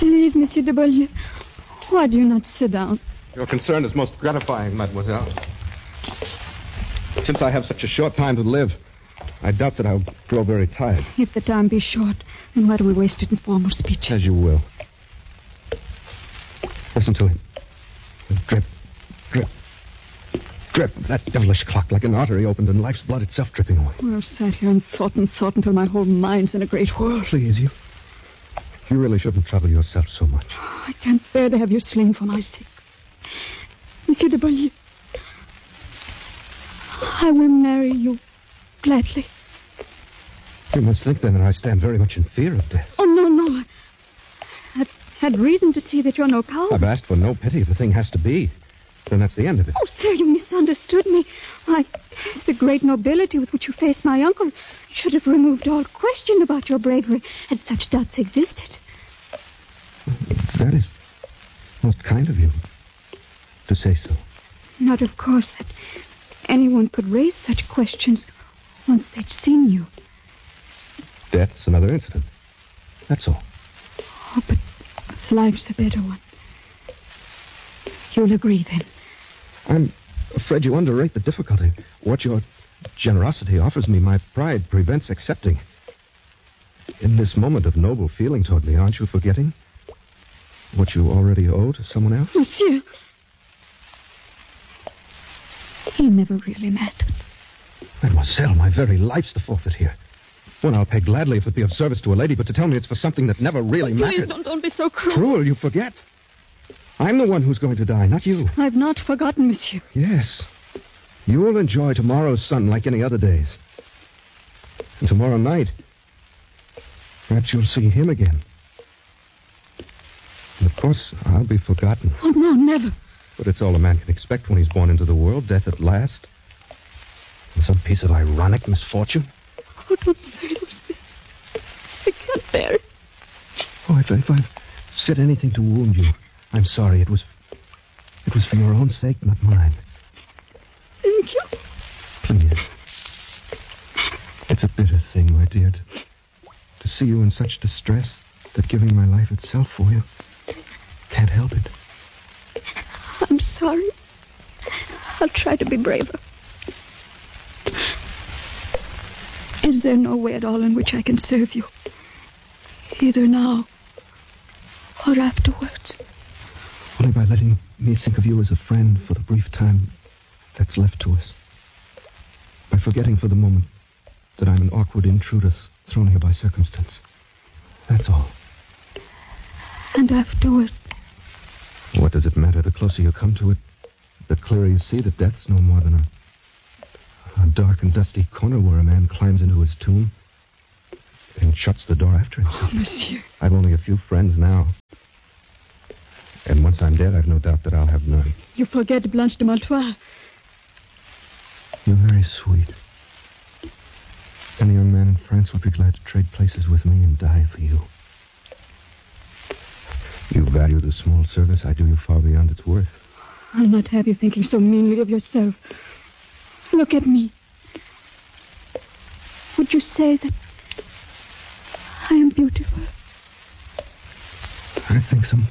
Please, Monsieur de Beaulieu, why do you not sit down? Your concern is most gratifying, mademoiselle. Since I have such a short time to live, I doubt that I'll grow very tired. If the time be short, then why do we waste it in formal speeches? As you will. Listen to him. Drip, drip, drip. That devilish clock like an artery opened and life's blood itself dripping away. I've sat here and thought until my whole mind's in a great whirl. Please, you really shouldn't trouble yourself so much. I can't bear to have you slain for my sake. Monsieur de Beaulieu, I will marry you gladly. You must think then that I stand very much in fear of death. Oh, no. I've had reason to see that you're no coward. I've asked for no pity. If the thing has to be, then that's the end of it. Oh, sir, you misunderstood me. The great nobility with which you faced my uncle should have removed all question about your bravery had such doubts existed. That is not kind of you to say so. Not, of course, that anyone could raise such questions once they'd seen you. Death's another incident. That's all. Oh, but life's a better one. You'll agree, then? I'm afraid you underrate the difficulty. What your generosity offers me, my pride prevents accepting. In this moment of noble feeling toward me, aren't you forgetting what you already owe to someone else? Monsieur, he never really mattered. Mademoiselle, my very life's the forfeit here. One I'll pay gladly if it be of service to a lady, but to tell me it's for something that never really mattered. Please don't be so cruel. Cruel, you forget. I'm the one who's going to die, not you. I've not forgotten, monsieur. Yes. You'll enjoy tomorrow's sun like any other days. And tomorrow night, perhaps you'll see him again. And of course, I'll be forgotten. Oh, no, never. But it's all a man can expect when he's born into the world, death at last. And some piece of ironic misfortune. Oh, don't say those things. I can't bear it. Oh, if I've said anything to wound you, I'm sorry. It was for your own sake, not mine. Thank you. Please. It's a bitter thing, my dear, to see you in such distress that giving my life itself for you can't help it. I'm sorry. I'll try to be braver. Is there no way at all in which I can serve you? Either now or afterwards? Only by letting me think of you as a friend for the brief time that's left to us. By forgetting for the moment that I'm an awkward intruder thrown here by circumstance. That's all. And afterward? What does it matter? The closer you come to it, the clearer you see that death's no more than a dark and dusty corner where a man climbs into his tomb and shuts the door after himself. Oh, monsieur. I've only a few friends now. And once I'm dead, I've no doubt that I'll have none. You forget Blanche de Montois. You're very sweet. Any young man in France would be glad to trade places with me and die for you. You value the small service I do you far beyond its worth. I'll not have you thinking so meanly of yourself. Look at me. Would you say that I am beautiful? I think so.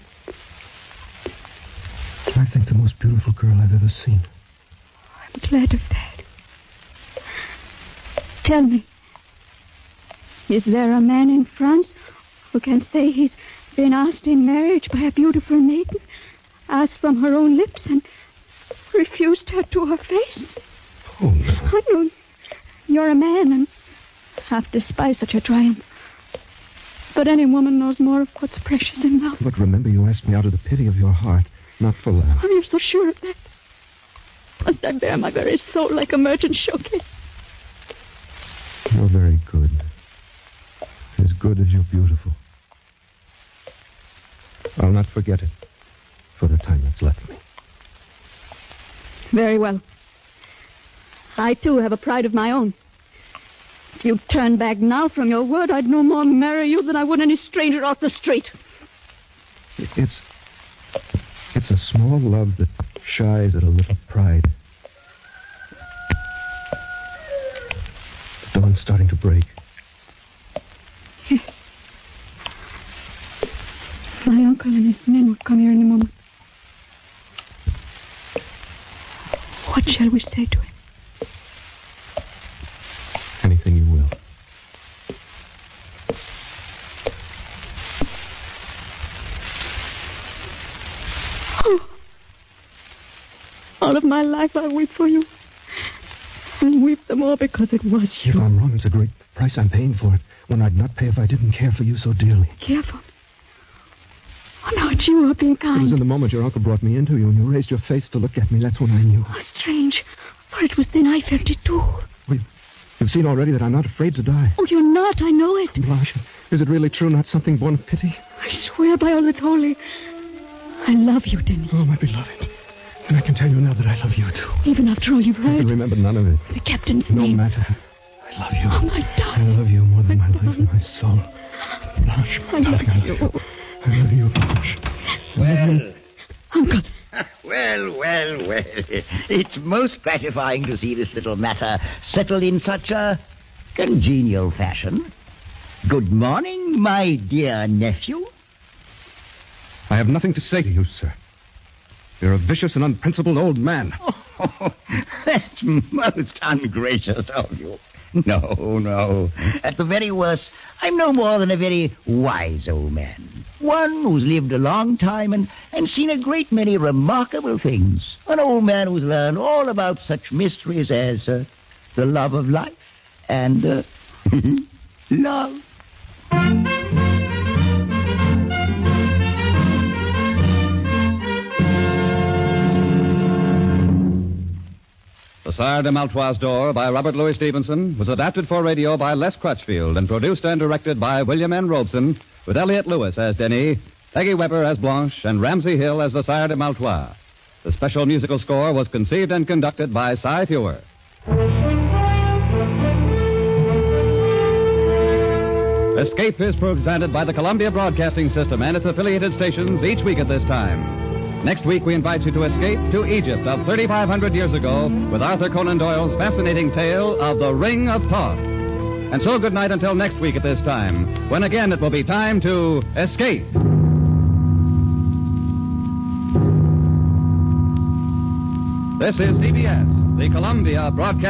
I think the most beautiful girl I've ever seen. I'm glad of that. Tell me, is there a man in France who can say he's been asked in marriage by a beautiful maiden, asked from her own lips, and refused her to her face? Oh, no. I know you're a man and half despise such a triumph. But any woman knows more of what's precious in love. But remember, you asked me out of the pity of your heart, not for love. Oh, you're so sure of that. Must I bear my very soul like a merchant showcase? You're very good. As good as you're beautiful. I'll not forget it for the time that's left me. Very well. I, too, have a pride of my own. If you'd turn back now from your word, I'd no more marry you than I would any stranger off the street. It's a small love that shies at a little pride. The dawn's starting to break. My uncle and his men would come here in a moment. What shall we say to him? Anything you will. Oh. All of my life I'll weep for you. And weep the more because it was you. If I'm wrong, it's a great price I'm paying for it. One I'd not pay if I didn't care for you so dearly. Care for me? Oh, no, it's you who are being kind. It was in the moment your uncle brought me into you and you raised your face to look at me. That's when I knew. Oh, strange. For it was then I felt it too. Well, you've seen already that I'm not afraid to die. Oh, you're not. I know it. Blanche, is it really true, not something born of pity? I swear by all that's holy. I love you, Denny. Oh, my beloved. And I can tell you now that I love you, too. Even after all you've I heard. can remember none of it. The captain's No name. matter. I love you. Oh, my I darling. love you more than my life and my soul. Blanche, my darling, I love you. I love you, Blanche. Well, Uncle. well. It's most gratifying to see this little matter settled in such a congenial fashion. Good morning, my dear nephew. I have nothing to say to you, sir. You're a vicious and unprincipled old man. Oh, that's most ungracious of you. No. At the very worst, I'm no more than a very wise old man. One who's lived a long time and seen a great many remarkable things. An old man who's learned all about such mysteries as the love of life and love. The Sire de Maltroit's Door by Robert Louis Stevenson was adapted for radio by Les Crutchfield and produced and directed by William N. Robeson, with Elliot Lewis as Denis, Peggy Weber as Blanche, and Ramsey Hill as the Sire de Maltroit. The special musical score was conceived and conducted by Cy Feuer. Escape is presented by the Columbia Broadcasting System and its affiliated stations each week at this time. Next week, we invite you to escape to Egypt of 3,500 years ago with Arthur Conan Doyle's fascinating tale of the Ring of Thoth. And so good night until next week at this time, when again it will be time to escape. This is CBS, the Columbia Broadcasting